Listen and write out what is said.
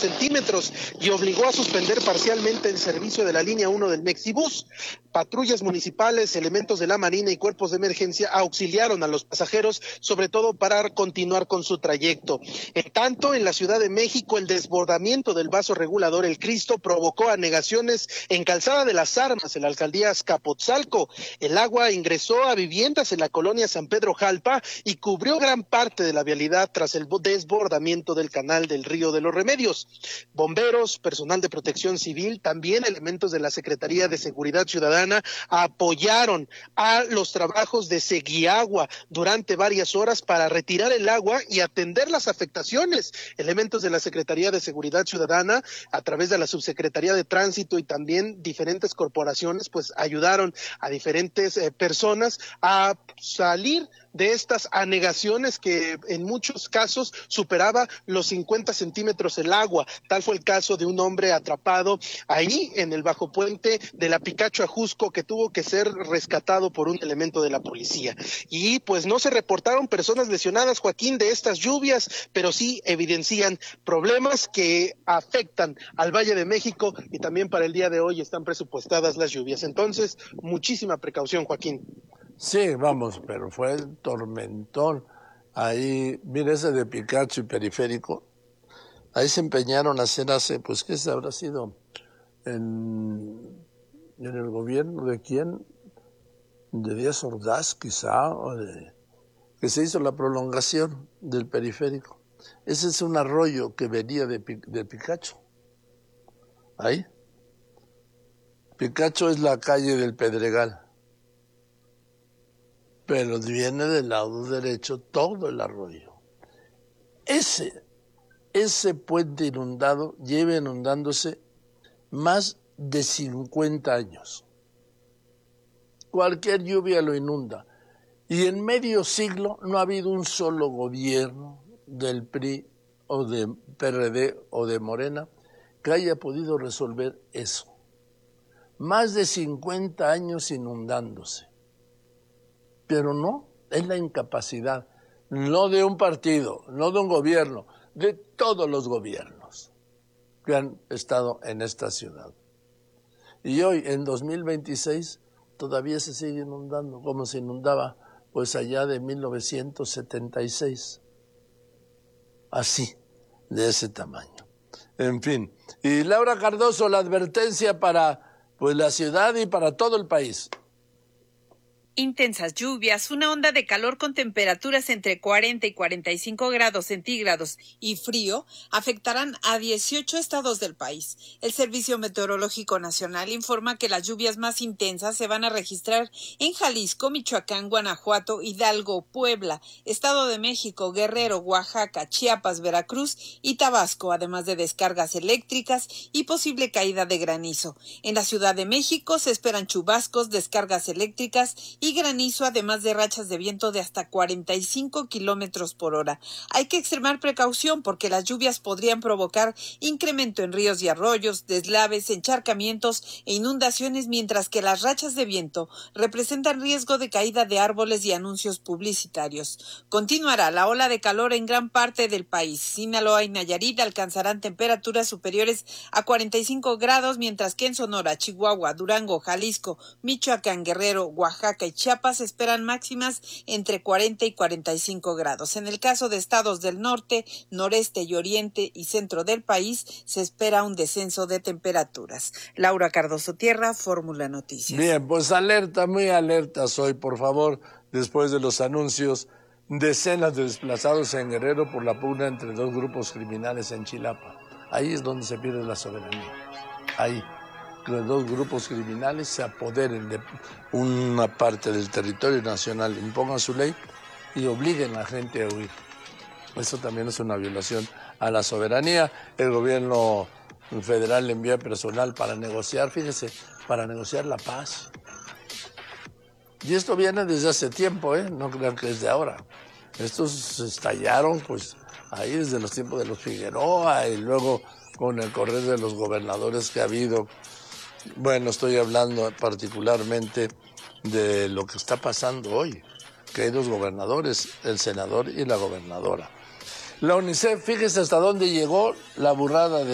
centímetros y obligó a suspender parcialmente el servicio de la línea 1 del Mexibus. Patrullas municipales, elementos de la Marina y cuerpos de emergencia auxiliaron a los pasajeros, sobre todo para continuar con su trayecto. En tanto, en la Ciudad de México, el desbordamiento del vaso regulador El Cristo provocó anegaciones en Calzada de las Armas, en la alcaldía Azcapotzalco. El agua ingresó a viviendas en la colonia San Pedro Jalpa y cubrió gran parte de la vialidad tras el desbordamiento del canal del Río de los Remedios. Bomberos, personal de protección civil, también elementos de la Secretaría de Seguridad Ciudadana apoyaron a los trabajos de Seguiagua durante varias horas para retirar el agua y atender las afectaciones. Elementos de la Secretaría de Seguridad Ciudadana, a través de la Subsecretaría de Tránsito y también diferentes corporaciones, pues ayudaron a diferentes personas a salir de estas anegaciones que en muchos casos superaba los 50 centímetros el agua. Tal fue el caso de un hombre atrapado ahí en el bajo puente de la Picacho a Jusco, que tuvo que ser rescatado por un elemento de la policía. Y pues no se reportaron personas lesionadas, Joaquín, de estas lluvias, pero sí evidencian problemas que afectan al Valle de México, y también para el día de hoy están presupuestadas las lluvias. Entonces, muchísima precaución, Joaquín. Sí, vamos, pero fue el tormentón. Ahí, mira, ese de Picacho y Periférico, ahí se empeñaron a hacer pues, ¿qué se habrá sido? En el gobierno de quién, de Díaz Ordaz quizá, que se hizo la prolongación del Periférico. Ese es un arroyo que venía de Picacho. Ahí. Picacho es la calle del Pedregal, pero viene del lado derecho todo el arroyo. Ese puente inundado lleva inundándose más de 50 años. Cualquier lluvia lo inunda. Y en medio siglo no ha habido un solo gobierno del PRI o de PRD o de Morena que haya podido resolver eso. Más de 50 años inundándose. Pero no, es la incapacidad, no de un partido, no de un gobierno, de todos los gobiernos que han estado en esta ciudad. Y hoy, en 2026, todavía se sigue inundando, como se inundaba pues allá de 1976. Así, de ese tamaño. En fin. Y Laura Cardoso, la advertencia para pues la ciudad y para todo el país. Intensas lluvias, una onda de calor con temperaturas entre 40 y 45 grados centígrados y frío afectarán a 18 estados del país. El Servicio Meteorológico Nacional informa que las lluvias más intensas se van a registrar en Jalisco, Michoacán, Guanajuato, Hidalgo, Puebla, Estado de México, Guerrero, Oaxaca, Chiapas, Veracruz y Tabasco, además de descargas eléctricas y posible caída de granizo. En la Ciudad de México se esperan chubascos, descargas eléctricas y granizo, además de rachas de viento de hasta 45 kilómetros por hora. Hay que extremar precaución porque las lluvias podrían provocar incremento en ríos y arroyos, deslaves, encharcamientos e inundaciones, mientras que las rachas de viento representan riesgo de caída de árboles y anuncios publicitarios. Continuará la ola de calor en gran parte del país. Sinaloa y Nayarit alcanzarán temperaturas superiores a 45 grados, mientras que en Sonora, Chihuahua, Durango, Jalisco, Michoacán, Guerrero, Oaxaca y Chiapas esperan máximas entre 40 y 45 grados. En el caso de estados del norte, noreste y oriente y centro del país, se espera un descenso de temperaturas. Laura Cardoso Tierra, Fórmula Noticias. Bien, pues alerta, muy alertas hoy, por favor, después de los anuncios, decenas de desplazados en Guerrero por la pugna entre dos grupos criminales en Chilapa. Ahí es donde se pierde la soberanía. Ahí. Los dos grupos criminales se apoderen de una parte del territorio nacional, impongan su ley y obliguen a la gente a huir. Eso también es una violación a la soberanía. El gobierno federal envía personal para negociar, fíjese, para negociar la paz. Y esto viene desde hace tiempo, no crean que es de ahora. Estos estallaron pues ahí desde los tiempos de los Figueroa y luego con el correr de los gobernadores que ha habido. Bueno, estoy hablando particularmente de lo que está pasando hoy, que hay dos gobernadores, el senador y la gobernadora. La UNICEF, fíjese hasta dónde llegó la burrada de